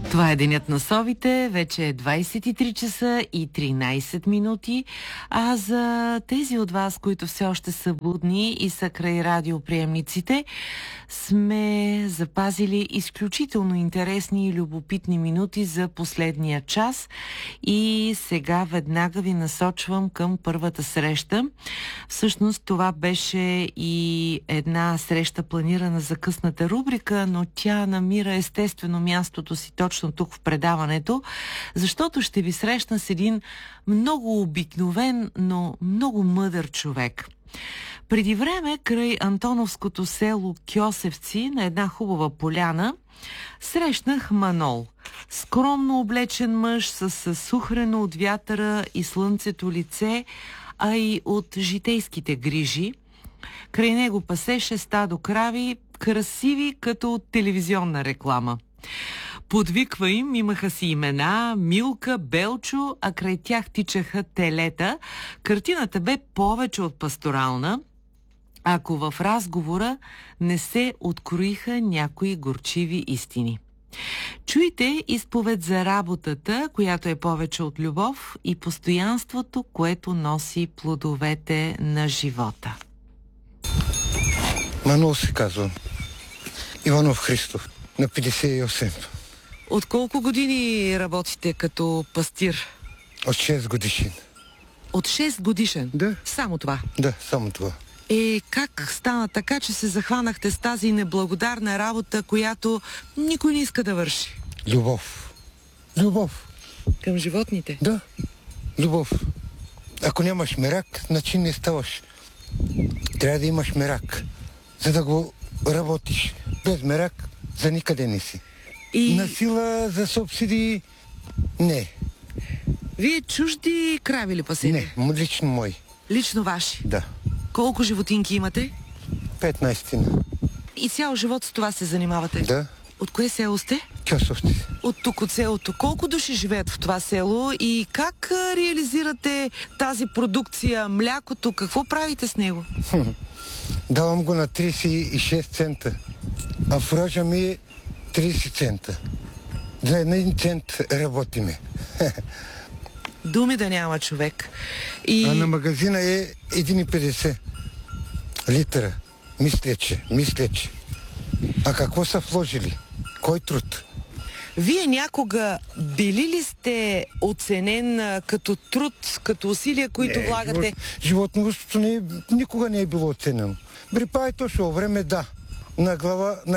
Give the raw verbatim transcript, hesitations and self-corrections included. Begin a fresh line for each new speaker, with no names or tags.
Това е денят на совите, вече е двайсет и три часа и тринайсет минути, а за тези от вас, които все още са будни и са край радиоприемниците, сме запазили изключително интересни и любопитни минути за последния час и сега веднага ви насочвам към първата среща. Всъщност това беше и една среща планирана за късната рубрика, но тя намира естествено мястото си точно тук в предаването, защото ще ви срещна с един много обикновен, но много мъдър човек. Преди време край Антоновското село Кьосевци на една хубава поляна срещнах Манол. Скромно облечен мъж с сухрено от вятъра и слънцето лице, а и от житейските грижи. Край него пасеше стадо крави, красиви като от телевизионна реклама. Подвиква им, имаха си имена Милка, Белчо, а край тях тичаха телета. Картината бе повече от пасторална, ако в разговора не се откроиха някои горчиви истини. Чуйте изповед за работата, която е повече от любов, и постоянството, което носи плодовете на живота.
Манол се казвам. Иванов Христов, на петдесет и осем.
От колко години работите като пастир?
От шест годишен.
От шест годишен?
Да.
Само това?
Да, само това.
Е, как стана така, че се захванахте с тази неблагодарна работа, която никой не иска да върши?
Любов. Любов.
Към животните?
Да, любов. Ако нямаш мерак, значи не ставаш. Трябва да имаш мерак, за да го работиш. Без мерак за никъде не си.
И...
На сила за субсидии не.
Вие чужди крави ли пасете?
Не, лично мой.
Лично ваши?
Да.
Колко животинки имате?
петнайсет.
И цял живот с това се занимавате?
Да.
От кое село сте?
Кьосовци.
От тук, от селото. Колко души живеят в това село и как а, реализирате тази продукция, млякото? Какво правите с него?
Давам го на трийсет и шест цента, а фуража ми е трийсет цента. За един цент работиме.
Думи да няма човек. И...
А на магазина е един и петдесет литра. Мисля, че, мисля, че. А какво са вложили? Кой труд?
Вие някога били ли сте оценен а, като труд, като усилия, които
не,
влагате?
Живот, животновъдството не, никога не е било оценено. При пай точно време, да. На глава, на